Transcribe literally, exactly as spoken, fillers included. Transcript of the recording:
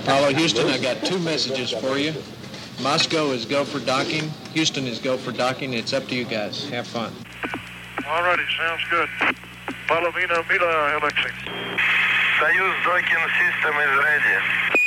Apollo Houston, I got two messages for you. Moscow is go for docking. Houston is go for docking. It's up to you guys. Have fun. All righty, sounds good. Palovina, Mila, Alexei. Soyuz docking system is ready.